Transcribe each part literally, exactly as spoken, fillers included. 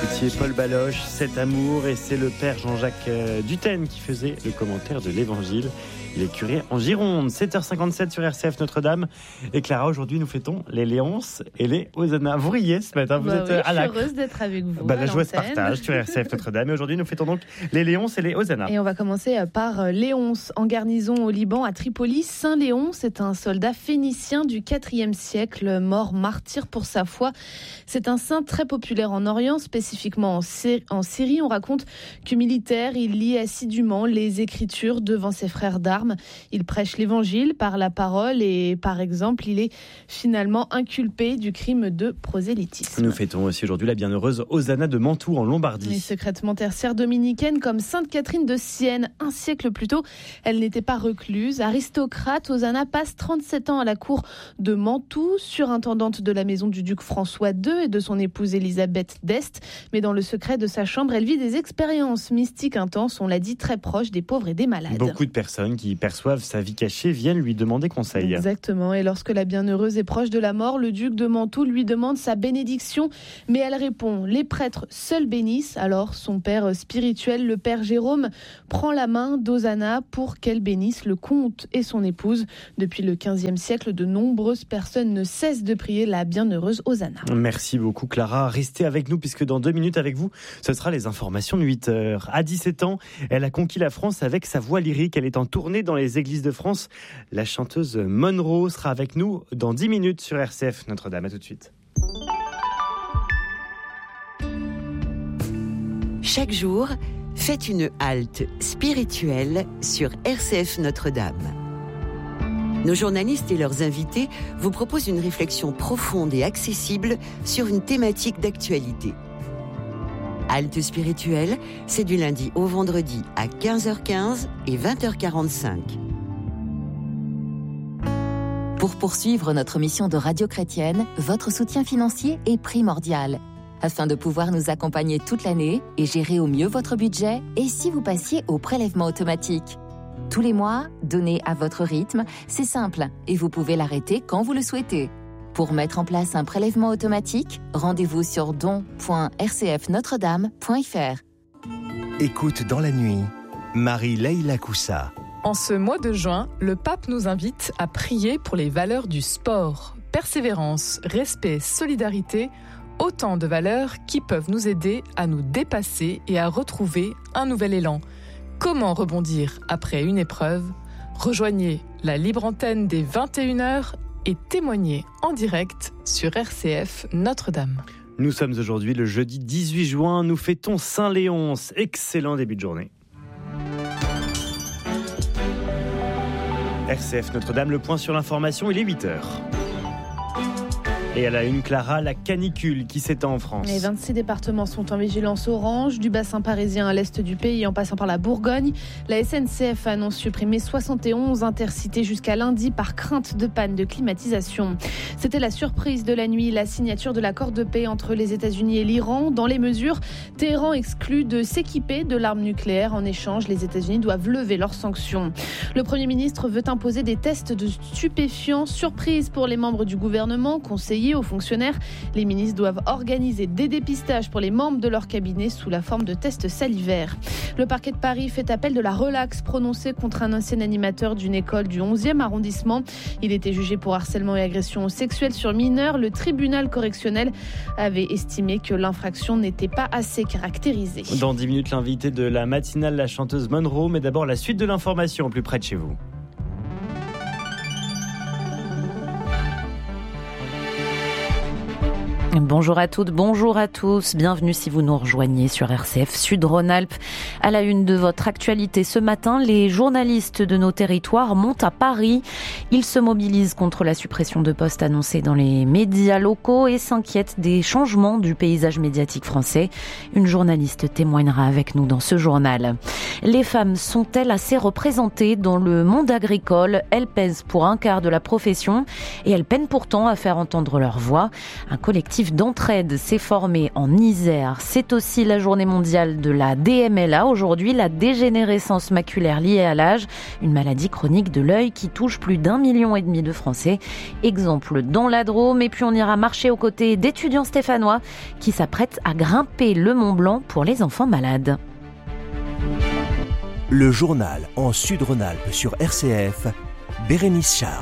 écoutiez Paul Baloche, Cet amour, et c'est le père Jean-Jacques Dutène qui faisait le commentaire de l'Évangile. Il est curé en Gironde. sept heures cinquante-sept sur R C F Notre-Dame. Et Clara, aujourd'hui, nous fêtons les Léonces et les Hosanna. Vous riez ce matin, vous bah êtes oui, à l'acte. Je suis heureuse d'être avec vous. Bah, la joie se partage sur R C F Notre-Dame. Et aujourd'hui, nous fêtons donc les Léonces et les Hosanna. Et on va commencer par Léonce, en garnison au Liban, à Tripoli. Saint Léon, c'est un soldat phénicien du quatrième siècle, mort martyr pour sa foi. C'est un saint très populaire en Orient, spécifiquement en, Sy- en Syrie. On raconte que militaire, il lit assidûment les Écritures devant ses frères d'armes. Il prêche l'Évangile par la parole et, par exemple, il est finalement inculpé du crime de prosélytisme. Nous fêtons aussi aujourd'hui la bienheureuse Hosanna de Mantoue en Lombardie. Les secrètement tertiaire dominicaine comme Sainte Catherine de Sienne. Un siècle plus tôt, elle n'était pas recluse. Aristocrate, Hosanna passe trente-sept ans à la cour de Mantoue, surintendante de la maison du duc François deux et de son épouse Élisabeth d'Este. Mais dans le secret de sa chambre, elle vit des expériences mystiques intenses, on l'a dit, très proches des pauvres et des malades. Beaucoup de personnes qui perçoivent sa vie cachée viennent lui demander conseil. Exactement. Et lorsque la bienheureuse est proche de la mort, le duc de Mantoue lui demande sa bénédiction. Mais elle répond, les prêtres seuls bénissent. Alors son père spirituel, le père Jérôme, prend la main d'Hosanna pour qu'elle bénisse le comte et son épouse. Depuis le quinzième siècle, de nombreuses personnes ne cessent de prier la bienheureuse Hosanna. Merci beaucoup Clara. Restez avec nous puisque dans deux minutes avec vous, ce sera les informations de huit heures. À dix-sept ans, elle a conquis la France avec sa voix lyrique. Elle est en tournée dans les églises de France. La chanteuse Monroe sera avec nous dans dix minutes sur R C F Notre-Dame. À tout de suite. Chaque jour, faites une halte spirituelle sur R C F Notre-Dame. Nos journalistes et leurs invités vous proposent une réflexion profonde et accessible sur une thématique d'actualité. Halte spirituelle, c'est du lundi au vendredi à quinze heures quinze et vingt heures quarante-cinq. Pour poursuivre notre mission de radio chrétienne, votre soutien financier est primordial. Afin de pouvoir nous accompagner toute l'année et gérer au mieux votre budget, et si vous passiez au prélèvement automatique. Tous les mois, donnez à votre rythme, c'est simple, et vous pouvez l'arrêter quand vous le souhaitez. Pour mettre en place un prélèvement automatique, rendez-vous sur don point r c f notre dame point f r. Écoute dans la nuit, Marie-Leila Koussa. En ce mois de juin, le pape nous invite à prier pour les valeurs du sport. Persévérance, respect, solidarité, autant de valeurs qui peuvent nous aider à nous dépasser et à retrouver un nouvel élan. Comment rebondir après une épreuve ? Rejoignez la libre antenne des vingt et une heures et témoignez en direct sur R C F Notre-Dame. Nous sommes aujourd'hui le jeudi dix-huit juin. Nous fêtons Saint-Léonce. Excellent début de journée. R C F Notre-Dame, le point sur l'information, il est huit heures. Et à la une, Clara, la canicule qui s'étend en France. Les vingt-six départements sont en vigilance orange, du bassin parisien à l'est du pays en passant par la Bourgogne. La S N C F annonce supprimer soixante et onze intercités jusqu'à lundi par crainte de panne de climatisation. C'était la surprise de la nuit, la signature de l'accord de paix entre les États-Unis et l'Iran. Dans les mesures, Téhéran exclut de s'équiper de l'arme nucléaire. En échange, les États-Unis doivent lever leurs sanctions. Le Premier ministre veut imposer des tests de stupéfiants. Surprise pour les membres du gouvernement, conseillers aux fonctionnaires. Les ministres doivent organiser des dépistages pour les membres de leur cabinet sous la forme de tests salivaires. Le parquet de Paris fait appel de la relaxe prononcée contre un ancien animateur d'une école du onzième arrondissement. Il était jugé pour harcèlement et agression sexuelle sur mineurs. Le tribunal correctionnel avait estimé que l'infraction n'était pas assez caractérisée. Dans dix minutes, l'invité de la matinale, la chanteuse Monroe. Mais d'abord, la suite de l'information au plus près de chez vous. Bonjour à toutes, bonjour à tous, bienvenue si vous nous rejoignez sur R C F Sud Rhône-Alpes. À la une de votre actualité ce matin, les journalistes de nos territoires montent à Paris. Ils se mobilisent contre la suppression de postes annoncée dans les médias locaux et s'inquiètent des changements du paysage médiatique français. Une journaliste témoignera avec nous dans ce journal. Les femmes sont-elles assez représentées dans le monde agricole ? Elles pèsent pour un quart de la profession et elles peinent pourtant à faire entendre leur voix. Un collectif collectif d'entraide s'est formé en Isère. C'est aussi la journée mondiale de la D M L A. Aujourd'hui, la dégénérescence maculaire liée à l'âge, une maladie chronique de l'œil qui touche plus d'un million et demi de Français. Exemple dans la Drôme. Et puis on ira marcher aux côtés d'étudiants stéphanois qui s'apprêtent à grimper le Mont Blanc pour les enfants malades. Le journal en Sud-Rhône-Alpes sur R C F, Bérénice Charles.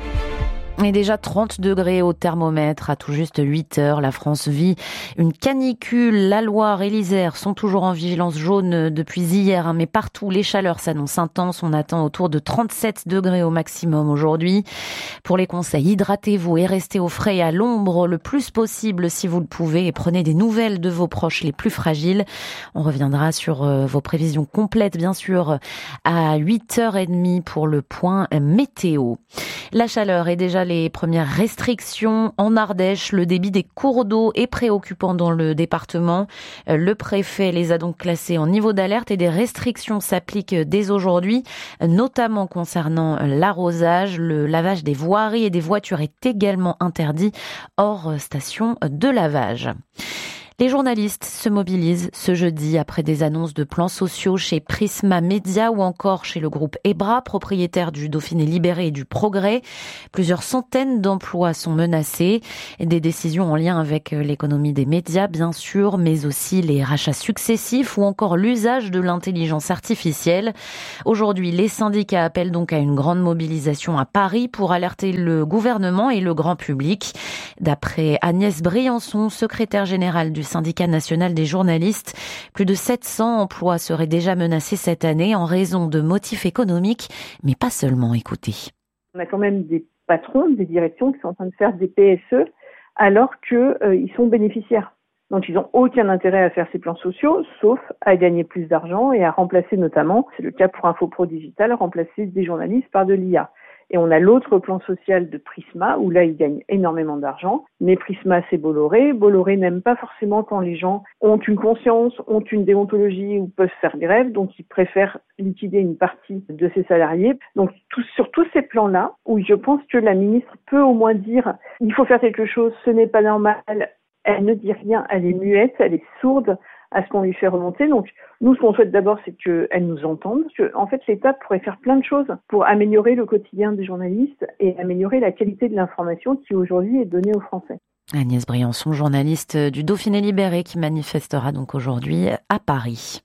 Et déjà trente degrés au thermomètre à tout juste huit heures. La France vit une canicule. La Loire et l'Isère sont toujours en vigilance jaune depuis hier, mais partout les chaleurs s'annoncent intenses. On attend autour de trente-sept degrés au maximum aujourd'hui. Pour les conseils, hydratez-vous et restez au frais et à l'ombre le plus possible si vous le pouvez et prenez des nouvelles de vos proches les plus fragiles. On reviendra sur vos prévisions complètes, bien sûr, à huit heures trente pour le point météo. La chaleur est déjà les premières restrictions en Ardèche. Le débit des cours d'eau est préoccupant dans le département. Le préfet les a donc classés en niveau d'alerte et des restrictions s'appliquent dès aujourd'hui, notamment concernant l'arrosage. Le lavage des voiries et des voitures est également interdit hors station de lavage. Les journalistes se mobilisent ce jeudi après des annonces de plans sociaux chez Prisma Media ou encore chez le groupe Ebra, propriétaire du Dauphiné Libéré et du Progrès. Plusieurs centaines d'emplois sont menacés. Des décisions en lien avec l'économie des médias, bien sûr, mais aussi les rachats successifs ou encore l'usage de l'intelligence artificielle. Aujourd'hui, les syndicats appellent donc à une grande mobilisation à Paris pour alerter le gouvernement et le grand public. D'après Agnès Briançon, secrétaire générale du syndicat national des journalistes, plus de sept cents emplois seraient déjà menacés cette année en raison de motifs économiques, mais pas seulement. Écoutez. On a quand même des patrons, des directions qui sont en train de faire des P S E alors qu'ils euh, sont bénéficiaires. Donc ils n'ont aucun intérêt à faire ces plans sociaux, sauf à gagner plus d'argent et à remplacer notamment, c'est le cas pour InfoPro Digital, remplacer des journalistes par de l'I A. Et on a l'autre plan social de Prisma, où là, ils gagnent énormément d'argent. Mais Prisma, c'est Bolloré. Bolloré n'aime pas forcément quand les gens ont une conscience, ont une déontologie ou peuvent faire grève. Donc, ils préfèrent liquider une partie de ses salariés. Donc, tout, sur tous ces plans-là, où je pense que la ministre peut au moins dire « il faut faire quelque chose, ce n'est pas normal », elle ne dit rien, elle est muette, elle est sourde à ce qu'on lui fait remonter. Donc, nous, ce qu'on souhaite d'abord, c'est qu'elle nous entende. Que, en fait, l'État pourrait faire plein de choses pour améliorer le quotidien des journalistes et améliorer la qualité de l'information qui, aujourd'hui, est donnée aux Français. Agnès Briançon, journaliste du Dauphiné Libéré, qui manifestera donc aujourd'hui à Paris.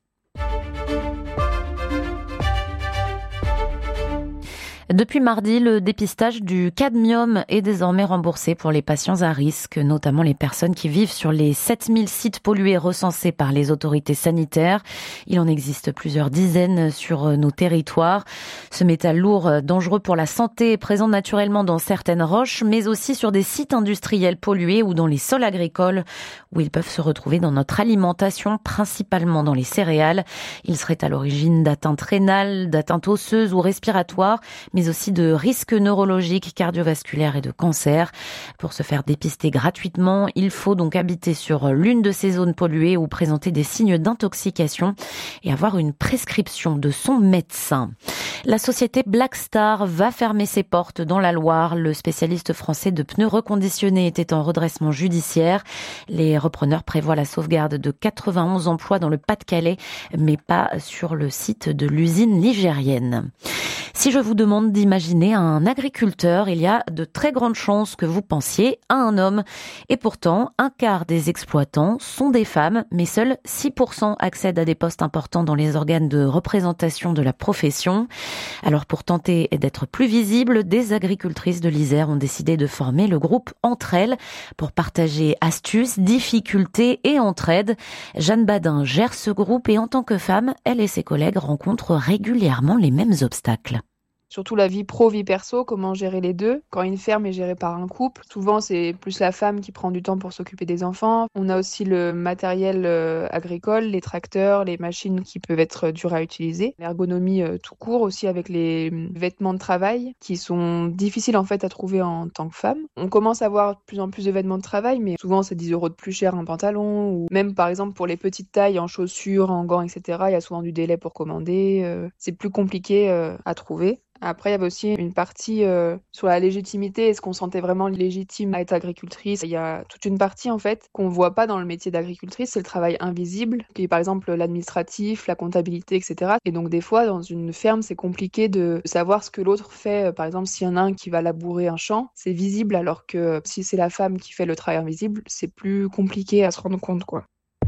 Depuis mardi, le dépistage du cadmium est désormais remboursé pour les patients à risque, notamment les personnes qui vivent sur les sept mille sites pollués recensés par les autorités sanitaires. Il en existe plusieurs dizaines sur nos territoires. Ce métal lourd, dangereux pour la santé, est présent naturellement dans certaines roches, mais aussi sur des sites industriels pollués ou dans les sols agricoles, où ils peuvent se retrouver dans notre alimentation, principalement dans les céréales. Il serait à l'origine d'atteintes rénales, d'atteintes osseuses ou respiratoires, mais aussi de risques neurologiques, cardiovasculaires et de cancer. Pour se faire dépister gratuitement, il faut donc habiter sur l'une de ces zones polluées ou présenter des signes d'intoxication et avoir une prescription de son médecin. La société Blackstar va fermer ses portes dans la Loire. Le spécialiste français de pneus reconditionnés était en redressement judiciaire. Les repreneurs prévoient la sauvegarde de quatre-vingt-onze emplois dans le Pas-de-Calais, mais pas sur le site de l'usine ligérienne. Si je vous demande d'imaginer un agriculteur, il y a de très grandes chances que vous pensiez à un homme. Et pourtant, un quart des exploitants sont des femmes, mais seuls six pour cent accèdent à des postes importants dans les organes de représentation de la profession. Alors pour tenter d'être plus visibles, des agricultrices de l'Isère ont décidé de former le groupe Entre elles pour partager astuces, difficultés et entraide. Jeanne Badin gère ce groupe et en tant que femme, elle et ses collègues rencontrent régulièrement les mêmes obstacles. Surtout la vie pro, vie perso, comment gérer les deux. Quand une ferme est gérée par un couple, souvent c'est plus la femme qui prend du temps pour s'occuper des enfants. On a aussi le matériel euh, agricole, les tracteurs, les machines qui peuvent être dures à utiliser. L'ergonomie euh, tout court aussi avec les vêtements de travail qui sont difficiles en fait à trouver en tant que femme. On commence à avoir de plus en plus de vêtements de travail, mais souvent c'est dix euros de plus cher un pantalon. Ou même par exemple pour les petites tailles en chaussures, en gants, et cetera. Il y a souvent du délai pour commander. Euh, c'est plus compliqué euh, à trouver. Après, il y avait aussi une partie euh, sur la légitimité. Est-ce qu'on se sentait vraiment légitime à être agricultrice? Il y a toute une partie, en fait, qu'on voit pas dans le métier d'agricultrice. C'est le travail invisible, qui est par exemple l'administratif, la comptabilité, et cetera. Et donc, des fois, dans une ferme, c'est compliqué de savoir ce que l'autre fait. Par exemple, s'il y en a un qui va labourer un champ, c'est visible, alors que si c'est la femme qui fait le travail invisible, c'est plus compliqué à se rendre compte, quoi.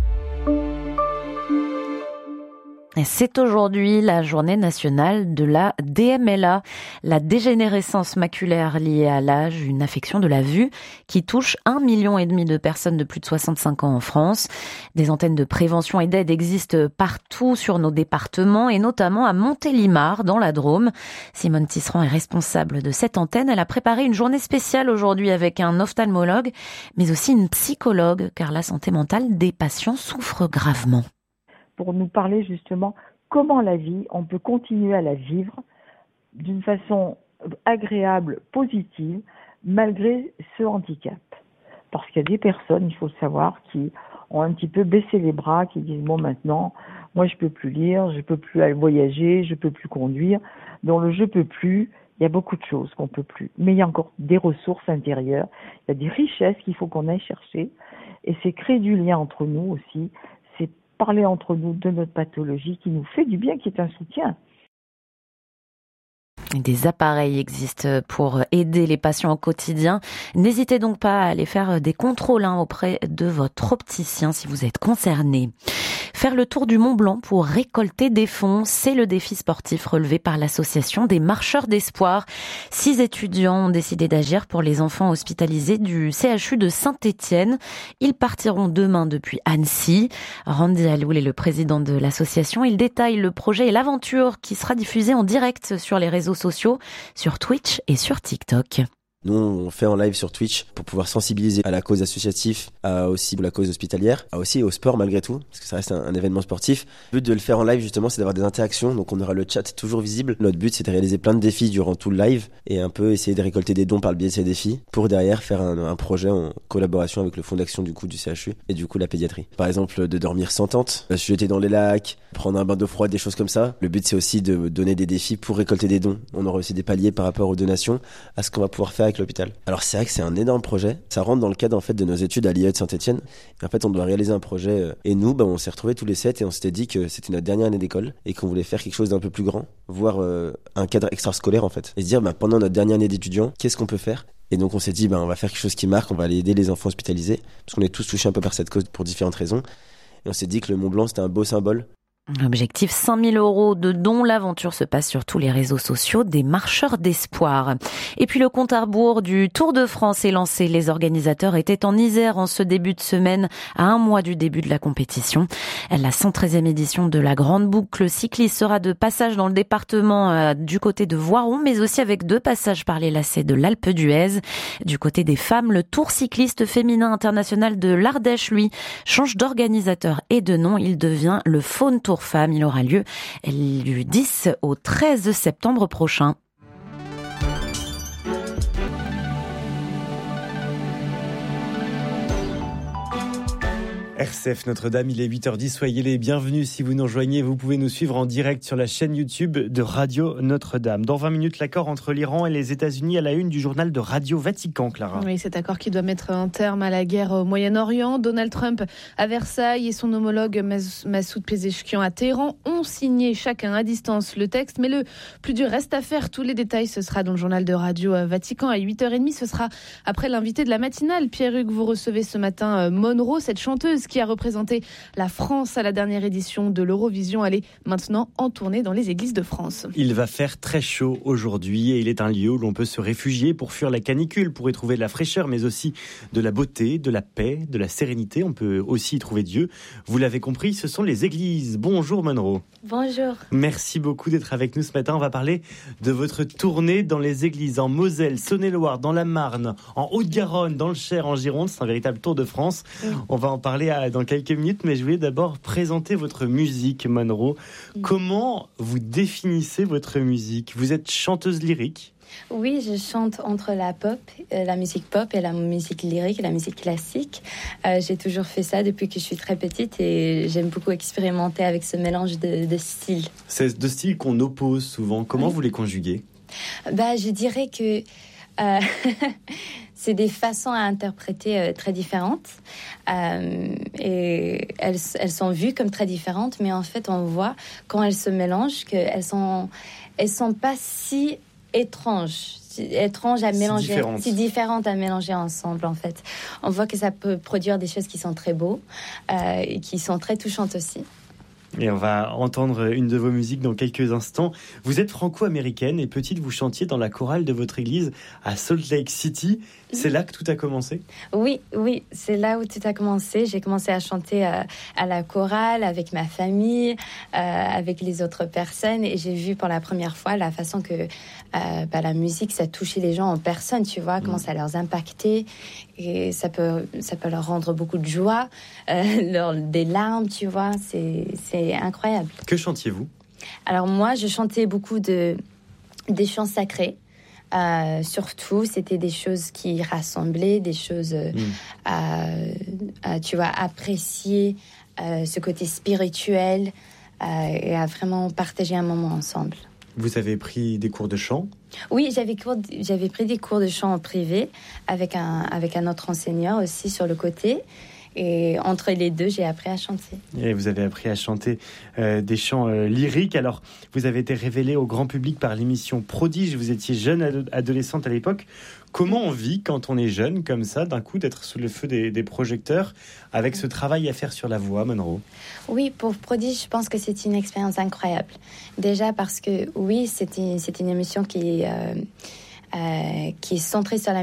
C'est aujourd'hui la journée nationale de la D M L A, la dégénérescence maculaire liée à l'âge, une affection de la vue qui touche un million et demi de personnes de plus de soixante-cinq ans en France. Des antennes de prévention et d'aide existent partout sur nos départements et notamment à Montélimar dans la Drôme. Simone Tisserand est responsable de cette antenne. Elle a préparé une journée spéciale aujourd'hui avec un ophtalmologue, mais aussi une psychologue, car la santé mentale des patients souffre gravement. Pour nous parler justement comment la vie, on peut continuer à la vivre d'une façon agréable, positive, malgré ce handicap. Parce qu'il y a des personnes, il faut le savoir, qui ont un petit peu baissé les bras, qui disent bon maintenant, moi je peux plus lire, je peux plus aller voyager, je peux plus conduire. Dans le je peux plus, il y a beaucoup de choses qu'on peut plus. Mais il y a encore des ressources intérieures, il y a des richesses qu'il faut qu'on aille chercher. Et c'est créer du lien entre nous aussi. C'est parler entre nous de notre pathologie qui nous fait du bien, qui est un soutien. Des appareils existent pour aider les patients au quotidien. N'hésitez donc pas à aller faire des contrôles hein, auprès de votre opticien si vous êtes concerné. Faire le tour du Mont Blanc pour récolter des fonds, c'est le défi sportif relevé par l'association des Marcheurs d'Espoir. Six étudiants ont décidé d'agir pour les enfants hospitalisés du C H U de Saint-Étienne. Ils partiront demain depuis Annecy. Randy Aloul est le président de l'association. Il détaille le projet et l'aventure qui sera diffusée en direct sur les réseaux sociaux, sur Twitch et sur TikTok. Nous, on fait en live sur Twitch pour pouvoir sensibiliser à la cause associative, à aussi la cause hospitalière, à aussi au sport malgré tout, parce que ça reste un, un événement sportif. Le but de le faire en live, justement, c'est d'avoir des interactions. Donc, on aura le chat toujours visible. Notre but, c'est de réaliser plein de défis durant tout le live et un peu essayer de récolter des dons par le biais de ces défis pour derrière faire un, un projet en collaboration avec le fonds d'action du coup du C H U et du coup la pédiatrie. Par exemple, de dormir sans tente, se jeter dans les lacs, prendre un bain d'eau froide, des choses comme ça. Le but, c'est aussi de donner des défis pour récolter des dons. On aura aussi des paliers par rapport aux donations, à ce qu'on va pouvoir faire avec l'hôpital. Alors c'est vrai que c'est un énorme projet. Ça rentre dans le cadre en fait de nos études à l'I A E de Saint-Étienne. Et en fait, on doit réaliser un projet. Et nous, bah, on s'est retrouvés tous les sept et on s'était dit que c'était notre dernière année d'école et qu'on voulait faire quelque chose d'un peu plus grand, voire euh, un cadre extrascolaire en fait. Et se dire, bah, pendant notre dernière année d'étudiant, qu'est-ce qu'on peut faire ? Et donc on s'est dit, bah, on va faire quelque chose qui marque. On va aller aider les enfants hospitalisés parce qu'on est tous touchés un peu par cette cause pour différentes raisons. Et on s'est dit que le Mont Blanc c'était un beau symbole. Objectif cinq mille euros de dons. L'aventure se passe sur tous les réseaux sociaux des Marcheurs d'Espoir. Et puis le compte à rebours du Tour de France est lancé. Les organisateurs étaient en Isère en ce début de semaine, à un mois du début de la compétition. La cent treizième édition de la Grande Boucle cycliste sera de passage dans le département euh, du côté de Voiron, mais aussi avec deux passages par les lacets de l'Alpe d'Huez. Du côté des femmes, le Tour cycliste féminin international de l'Ardèche, lui, change d'organisateur et de nom. Il devient le Faune Tour Femmes. Il aura lieu du dix au treize septembre prochain. R C F Notre-Dame, il est huit heures dix, soyez les bienvenus si vous nous rejoignez. Vous pouvez nous suivre en direct sur la chaîne YouTube de Radio Notre-Dame. Dans vingt minutes, l'accord entre l'Iran et les États-Unis à la une du journal de Radio Vatican, Clara. Oui, cet accord qui doit mettre un terme à la guerre au Moyen-Orient. Donald Trump à Versailles et son homologue Massoud Pezeshkian à Téhéran ont signé chacun à distance le texte. Mais le plus dur reste à faire. Tous les détails, ce sera dans le journal de Radio Vatican à huit heures trente. Ce sera après l'invité de la matinale. Pierre-Hugues, vous recevez ce matin Monroe, cette chanteuse qui a représenté la France à la dernière édition de l'Eurovision. Elle est maintenant en tournée dans les églises de France. Il va faire très chaud aujourd'hui et il est un lieu où l'on peut se réfugier pour fuir la canicule, pour y trouver de la fraîcheur, mais aussi de la beauté, de la paix, de la sérénité. On peut aussi y trouver Dieu. Vous l'avez compris, ce sont les églises. Bonjour Monroe. Bonjour. Merci beaucoup d'être avec nous ce matin. On va parler de votre tournée dans les églises en Moselle, Saône-et-Loire, dans la Marne, en Haute-Garonne, dans le Cher, en Gironde. C'est un véritable tour de France. Oui. On va en parler à, dans quelques minutes, mais je voulais d'abord présenter votre musique, Monroe. Oui. Comment vous définissez votre musique ? Vous êtes chanteuse lyrique ? Oui, je chante entre la pop, la musique pop et la musique lyrique, la musique classique. Euh, j'ai toujours fait ça depuis que je suis très petite et j'aime beaucoup expérimenter avec ce mélange de, de styles. C'est deux styles qu'on oppose souvent. Comment oui. vous les conjuguez ? Bah, je dirais que euh, c'est des façons à interpréter euh, très différentes. Euh, et elles, elles sont vues comme très différentes, mais en fait, on voit quand elles se mélangent qu'elles sont, elles sont pas si étranges. étranges à mélanger, si différentes. si différentes à mélanger ensemble en fait. On voit que ça peut produire des choses qui sont très beaux euh, et qui sont très touchantes aussi. Et on va entendre une de vos musiques dans quelques instants. Vous êtes franco-américaine et petite, vous chantiez dans la chorale de votre église à Salt Lake City. C'est là que tout a commencé ? Oui, oui, c'est là où tout a commencé. J'ai commencé à chanter euh, à la chorale avec ma famille, euh, avec les autres personnes, et j'ai vu pour la première fois la façon que euh, bah, la musique, ça touchait les gens en personne, tu vois, comment ça leur impactait, et ça peut, ça peut leur rendre beaucoup de joie, euh, leur, des larmes, tu vois, c'est, c'est incroyable. Que chantiez-vous ? Alors moi, je chantais beaucoup de, des chants sacrés. Euh, surtout, c'était des choses qui rassemblaient, des choses, euh, mmh. à, à, tu vois, apprécier euh, ce côté spirituel euh, et à vraiment partager un moment ensemble. Vous avez pris des cours de chant ? Oui, j'avais, cours, j'avais pris des cours de chant en privé avec un, avec un autre enseignant aussi sur le côté. Et entre les deux, j'ai appris à chanter. Et vous avez appris à chanter euh, des chants euh, lyriques. Alors, vous avez été révélée au grand public par l'émission Prodige. Vous étiez jeune ado- adolescente à l'époque. Comment on vit quand on est jeune, comme ça, d'un coup, d'être sous le feu des, des projecteurs, avec ce travail à faire sur la voix, Monroe ? Oui, pour Prodige, je pense que c'est une expérience incroyable. Déjà parce que, oui, c'est une, c'est une émission qui, euh, euh, qui est centrée sur la